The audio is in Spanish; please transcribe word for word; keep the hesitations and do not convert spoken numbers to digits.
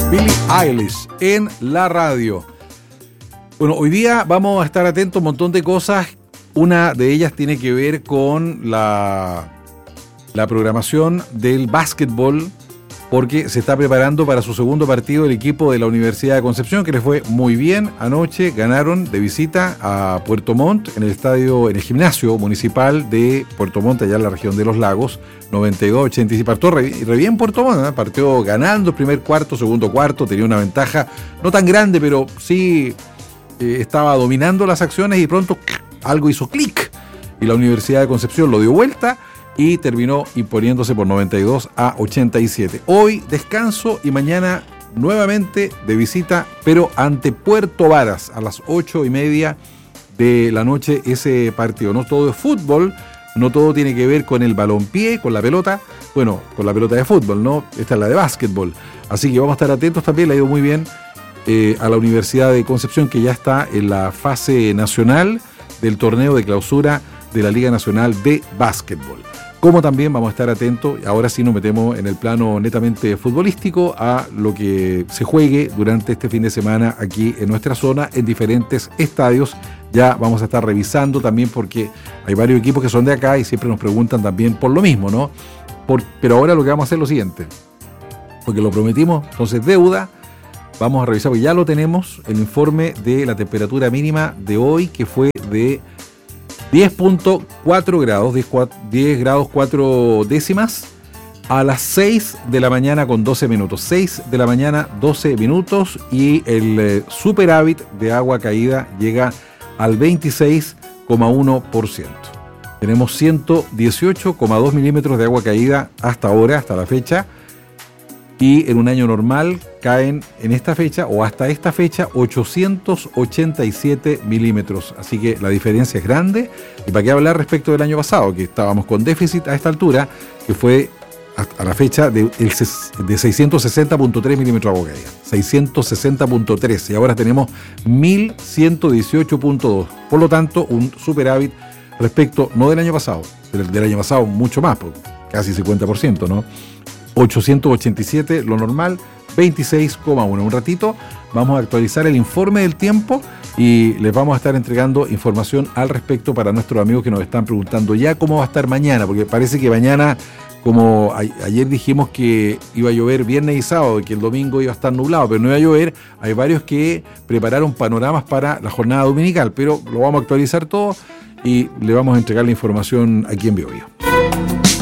Billie Eilish en la radio. Bueno, hoy día vamos a estar atentos a un montón de cosas. Una de ellas tiene que ver con la, la programación del básquetbol, porque se está preparando para su segundo partido el equipo de la Universidad de Concepción, que les fue muy bien anoche. Ganaron de visita a Puerto Montt en el estadio, en el gimnasio municipal de Puerto Montt, allá en la región de Los Lagos, noventa y dos a ochenta y seis. Partió re, re bien Puerto Montt, ¿eh? Partió ganando el primer cuarto, segundo cuarto, tenía una ventaja no tan grande, pero sí eh, estaba dominando las acciones y pronto algo hizo clic y la Universidad de Concepción lo dio vuelta y terminó imponiéndose por noventa y dos a ochenta y siete. Hoy descanso y mañana nuevamente de visita, pero ante Puerto Varas a las ocho y media de la noche ese partido. No todo es fútbol, no todo tiene que ver con el balompié, con la pelota, bueno, con la pelota de fútbol, ¿no? Esta es la de básquetbol. Así que vamos a estar atentos también, le ha ido muy bien eh, a la Universidad de Concepción, que ya está en la fase nacional del torneo de clausura de la Liga Nacional de Básquetbol. Como también vamos a estar atentos, ahora sí nos metemos en el plano netamente futbolístico, a lo que se juegue durante este fin de semana aquí en nuestra zona, en diferentes estadios. Ya vamos a estar revisando también, porque hay varios equipos que son de acá y siempre nos preguntan también por lo mismo, ¿no? Por, pero ahora lo que vamos a hacer es lo siguiente, porque lo prometimos, entonces deuda, vamos a revisar, porque ya lo tenemos, el informe de la temperatura mínima de hoy, que fue de diez punto cuatro grados, diez grados cuatro décimas, a las seis de la mañana con doce minutos. seis de la mañana, doce minutos, y el eh, superávit de agua caída llega al veintiséis coma uno por ciento. Tenemos ciento dieciocho coma dos milímetros de agua caída hasta ahora, hasta la fecha, y en un año normal caen en esta fecha o hasta esta fecha ochocientos ochenta y siete milímetros. Así que la diferencia es grande. Y para qué hablar respecto del año pasado, que estábamos con déficit a esta altura, que fue a la fecha de, de seiscientos sesenta punto tres milímetros de agua caída. seiscientos sesenta punto tres, y ahora tenemos mil ciento dieciocho punto dos. Por lo tanto, un superávit respecto, no del año pasado, del, del año pasado mucho más, por casi cincuenta por ciento, ¿no? ochocientos ochenta y siete lo normal, veintiséis coma uno. Un ratito vamos a actualizar el informe del tiempo y les vamos a estar entregando información al respecto para nuestros amigos que nos están preguntando ya cómo va a estar mañana, porque parece que mañana, como a, ayer dijimos que iba a llover viernes y sábado y que el domingo iba a estar nublado, pero no iba a llover, hay varios que prepararon panoramas para la jornada dominical, pero lo vamos a actualizar todo y le vamos a entregar la información aquí en BioBio.